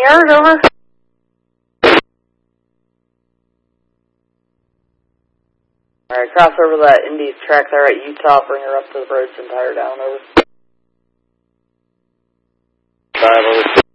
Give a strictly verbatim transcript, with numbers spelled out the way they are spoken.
Yard, over. Alright, cross over that Indy's track there at Utah, bring her up to the bridge and tie her down, over. Five, over.